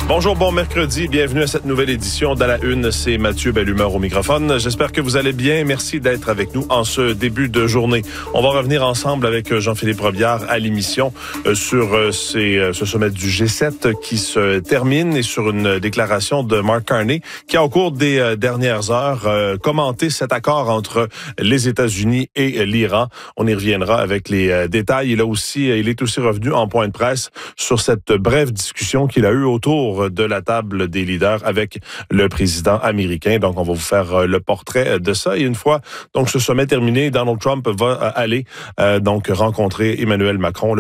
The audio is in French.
Bonjour, bon mercredi. Bienvenue à cette nouvelle édition d'À la Une. C'est Mathieu Bellumeur au microphone. J'espère que vous allez bien. Merci d'être avec nous en ce début de journée. On va revenir ensemble avec Jean-Philippe Robillard à l'émission sur ce sommet du G7 qui se termine et sur une déclaration de Mark Carney qui a, au cours des dernières heures, commenté cet accord entre les États-Unis et l'Iran. On y reviendra avec les détails. Il est aussi revenu en point de presse sur cette brève discussion qu'il a eue autour de la table des leaders avec le président américain. Donc, on va vous faire le portrait de ça. Et une fois donc ce sommet terminé, Donald Trump va aller rencontrer Emmanuel Macron,